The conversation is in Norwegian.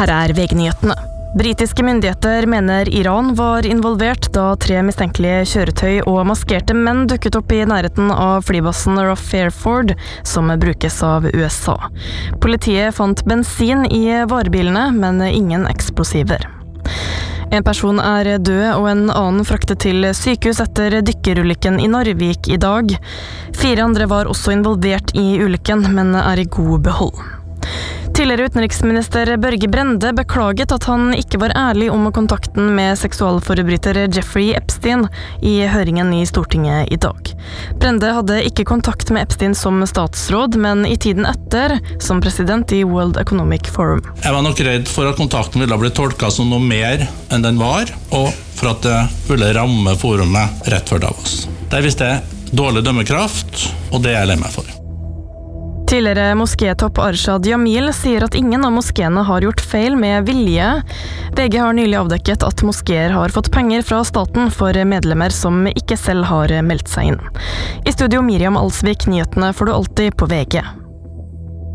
Her VG-nyhetene. Britiske myndigheter mener Iran var involvert da 3 mistenkelige kjøretøy og maskerte menn dukket opp i nærheten av flybasen Rough Fairford, som brukes av USA. Politiet fant bensin i varebilene, men ingen eksplosiver. En person død og en annen fraktet til sykehus etter dykkerulykken i Narvik i dag. 4 andre var også involvert i ulykken, men i god behold. Tidligere utenriksminister Børge Brende beklaget at han ikke var ærlig om kontakten med seksualforbryter Jeffrey Epstein i høringen i Stortinget i dag. Brende hadde ikke kontakt med Epstein som statsråd, men i tiden etter som president i World Economic Forum. Jeg var nok redd for at kontakten ville bli tolket som noe mer enn den var, og for at det ville ramme forumet rett før Davos. Der viste jeg dårlig dømmekraft, og det er jeg lei meg for. Tidligere moskétopp Arshad Jamil sier at ingen av moskéene har gjort feil med vilje. VG har nylig avdekket at moskéer har fått penger fra staten for medlemmer som ikke selv har meldt seg inn. I studio Miriam Alsvik, nyhetene får du alltid på VG.